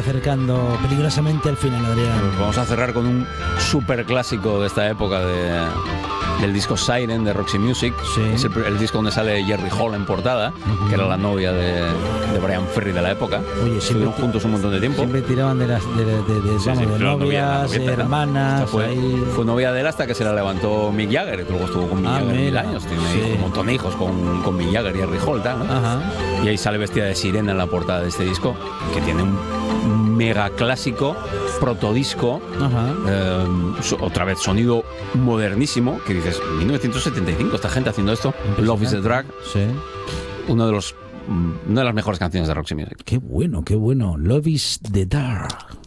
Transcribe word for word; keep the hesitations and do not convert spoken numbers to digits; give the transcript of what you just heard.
acercando peligrosamente al final, Adrián. Pues vamos a cerrar con un super clásico de esta época de, del disco Siren de Roxy Music. Sí. Es el, el disco donde sale Jerry Hall en portada, uh-huh. que era la novia de, de Brian Ferry de la época. Oye, estuvieron juntos un montón de tiempo. Siempre tiraban de las de, de, de, de, sí, vamos, sí, de novias, novia, hermanas. Fue, ahí... fue novia de él hasta que se la levantó Mick Jagger, que luego estuvo con Mick ah, Jagger mira. mil años. Tiene sí. ahí un montón de hijos con, con Mick Jagger y Jerry Hall, tal, ¿no? Ajá. Y ahí sale vestida de sirena en la portada de este disco, que tiene un mega clásico, protodisco, eh, so, otra vez sonido modernísimo, que dices, mil novecientos setenta y cinco, esta gente haciendo esto, Love is the Drug, sí. uno de los, una de las mejores canciones de Roxy Music. Qué bueno, qué bueno, Love is the Dark.